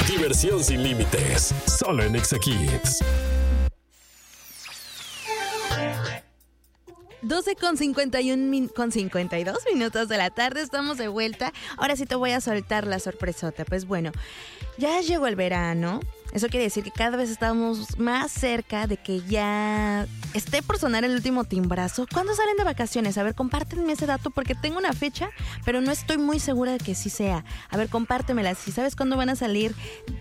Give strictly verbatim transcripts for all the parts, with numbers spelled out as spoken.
Diversión sin límites, solo en Exa Kids. doce con cincuenta y uno min- con cincuenta y dos minutos de la tarde, estamos de vuelta. Ahora sí te voy a soltar la sorpresota. Pues bueno, ya llegó el verano. Eso quiere decir que cada vez estamos más cerca de que ya esté por sonar el último timbrazo. ¿Cuándo salen de vacaciones? A ver, compártenme ese dato porque tengo una fecha, pero no estoy muy segura de que sí sea. A ver, compártemela. Si sabes cuándo van a salir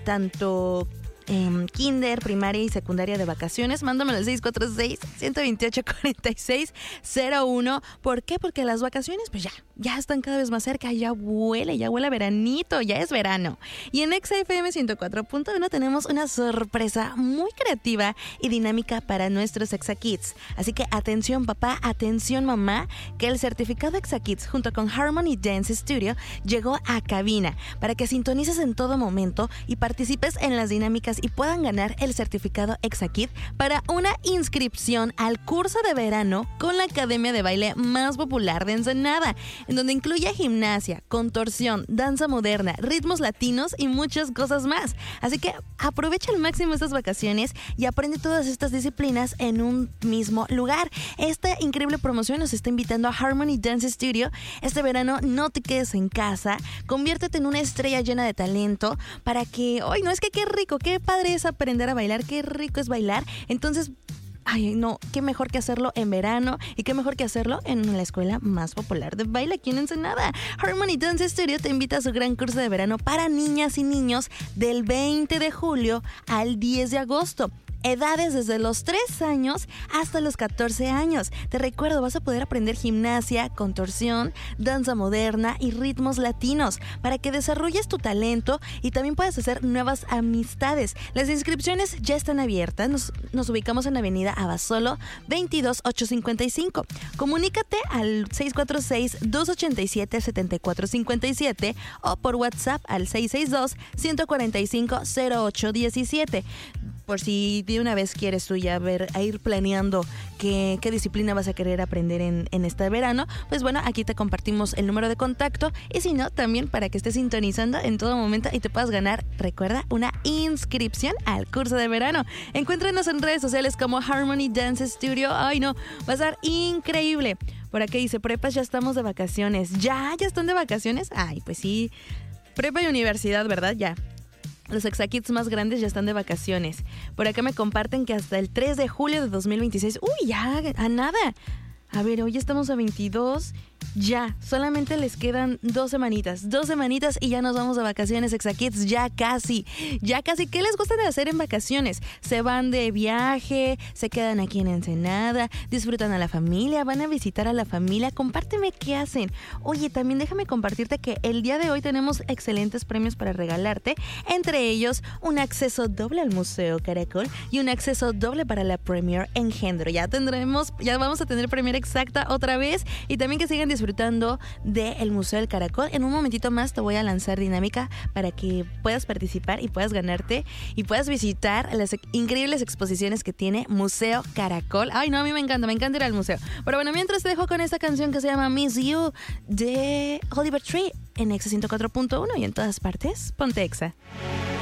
tanto Eh, kinder, primaria y secundaria de vacaciones, mándamelo al seis cuatro seis, uno dos ocho, cuatro seis cero uno. ¿Por qué? Porque las vacaciones pues ya, ya están cada vez más cerca, ya huele, ya huele a veranito, ya es verano. Y en Exa F M ciento cuatro punto uno tenemos una sorpresa muy creativa y dinámica para nuestros Exa Kids. Así que atención papá, atención mamá, que el certificado Exa Kids junto con Harmony Dance Studio llegó a cabina para que sintonices en todo momento y participes en las dinámicas y puedan ganar el certificado Exa Kid para una inscripción al curso de verano con la academia de baile más popular de Ensenada, en donde incluye gimnasia, contorsión, danza moderna, ritmos latinos y muchas cosas más. Así que aprovecha al máximo estas vacaciones y aprende todas estas disciplinas en un mismo lugar. Esta increíble promoción nos está invitando a Harmony Dance Studio. Este verano no te quedes en casa, conviértete en una estrella llena de talento para que, ¡ay, no, es que qué rico, qué padre es aprender a bailar, qué rico es bailar! Entonces, ay, no, qué mejor que hacerlo en verano y qué mejor que hacerlo en la escuela más popular de baile aquí en Ensenada. Harmony Dance Studio te invita a su gran curso de verano para niñas y niños del veinte de julio al diez de agosto. Edades desde los tres años hasta los catorce años. Te recuerdo, vas a poder aprender gimnasia, contorsión, danza moderna y ritmos latinos para que desarrolles tu talento y también puedas hacer nuevas amistades. Las inscripciones ya están abiertas. Nos, nos ubicamos en Avenida Abasolo veintidós ochocientos cincuenta y cinco. Comunícate al seis cuatro seis, dos ocho siete, siete cuatro cinco siete o por WhatsApp al seis seis dos, uno cuatro cinco, cero ocho uno siete. Por si de una vez quieres tú ya ver, a ir planeando qué, qué disciplina vas a querer aprender en, en este verano, pues bueno, aquí te compartimos el número de contacto y si no, también para que estés sintonizando en todo momento y te puedas ganar, recuerda, una inscripción al curso de verano. Encuéntranos en redes sociales como Harmony Dance Studio. Ay no, va a estar increíble. Por acá dice, prepas, ya estamos de vacaciones. ¿Ya? ¿Ya están de vacaciones? Ay, pues sí, prepa y universidad, ¿verdad? Ya. Los Exa Kids más grandes ya están de vacaciones. Por acá me comparten que hasta el tres de julio de dos mil veintiséis. ¡Uy, ya! ¡A nada! A ver, hoy estamos a veintidós. Ya, solamente les quedan dos semanitas. Dos semanitas y ya nos vamos de vacaciones, Exa Kids. Ya casi, ya casi. ¿Qué les gusta de hacer en vacaciones? ¿Se van de viaje? ¿Se quedan aquí en Ensenada? ¿Disfrutan a la familia? ¿Van a visitar a la familia? Compárteme qué hacen. Oye, también déjame compartirte que el día de hoy tenemos excelentes premios para regalarte. Entre ellos, un acceso doble al Museo Caracol y un acceso doble para la Premier Engendro. Ya tendremos, ya vamos a tener Premier Exacta otra vez y también que sigan disfrutando del Museo del Caracol. En un momentito más te voy a lanzar dinámica para que puedas participar y puedas ganarte y puedas visitar las increíbles exposiciones que tiene Museo Caracol. Ay, no, a mí me encanta, me encanta ir al museo. Pero bueno, mientras te dejo con esta canción que se llama Miss You de Oliver Tree en Exa ciento cuatro punto uno y en todas partes, ponte Exa.